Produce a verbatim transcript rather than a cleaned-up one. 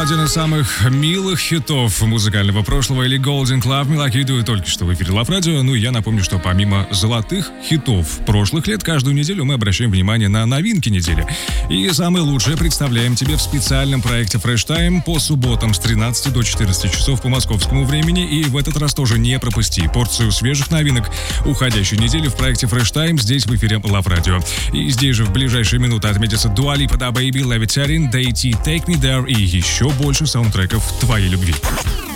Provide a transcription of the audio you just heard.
один из самых милых хитов музыкального прошлого или Golden Club Мелакиду только что в эфире Love Radio. Ну и я напомню, что помимо золотых хитов прошлых лет, каждую неделю мы обращаем внимание на новинки недели. И самые лучшие представляем тебе в специальном проекте Fresh Time по субботам с тринадцати до четырнадцати часов по московскому времени. И в этот раз тоже не пропусти порцию свежих новинок уходящей недели в проекте Fresh Time здесь в эфире Love Radio. И здесь же в ближайшие минуты отметится Dua Lipa, Da Baby, Levitating, Day T, Take Me There и еще больше саундтреков твоей любви.